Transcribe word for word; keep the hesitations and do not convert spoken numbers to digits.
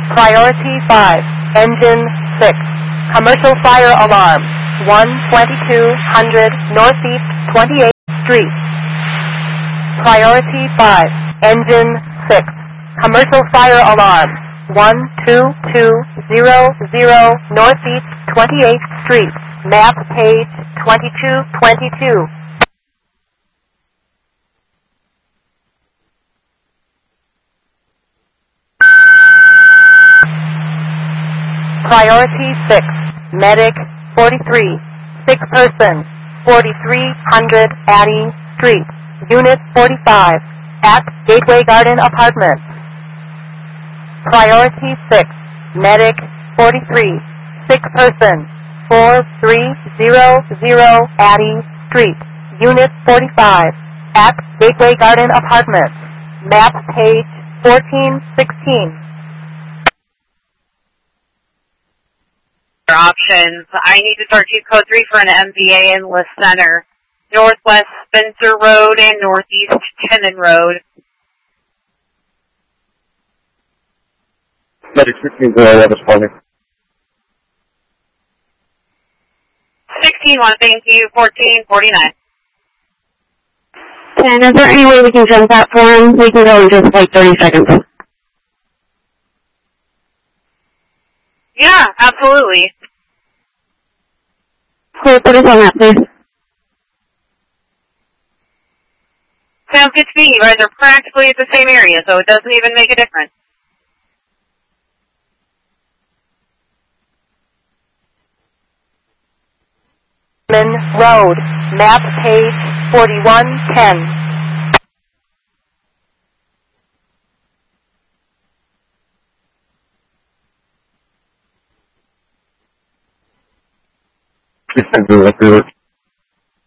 Priority five, Engine six. Commercial fire alarm, one twenty-two hundred Northeast twenty-eighth Street. Priority five, Engine six. Commercial fire alarm, one two two zero zero Northeast twenty-eighth Street. Map page twenty-two twenty-two. Priority six, Medic forty-three, sick person, forty-three hundred Addy Street, Unit forty-five, at Gateway Garden Apartments. Priority six, Medic forty-three, sick person, four three zero zero Addy Street, Unit forty-five, at Gateway Garden Apartments. Map page fourteen sixteen. Options. I need to start two code three for an M V A in List Center. Northwest Spencer Road and Northeast Tenon Road. Medic sixteen zero, responding. sixteen one, thank you. fourteen forty-nine. And is there any way we can jump that for him? We can go in just like thirty seconds. Yeah, absolutely. Cool, put us on that, please. Sounds good to me. You guys are practically at the same area, so it doesn't even make a difference. Road, map page forty-one ten. Please send me a record.